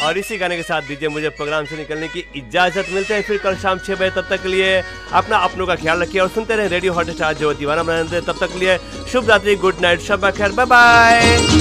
और इसी गाने के साथ दीजिए मुझे प्रोग्राम से निकलने की इजाजत। मिलते हैं फिर कल शाम 6 बजे। तब तक के लिए अपनों का ख्याल रखिए और सुनते रहे रेडियो हॉटस्टार जो दीवाना बनाते। तब तक के लिए शुभ रात्रि, गुड नाइट, शब खैर, बाय बाय।